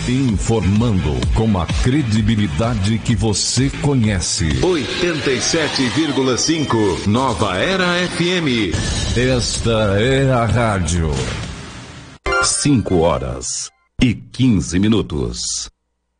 Informando com a credibilidade que você conhece. 87,5 Nova Era FM. Esta é a rádio. 5 horas e 15 minutos.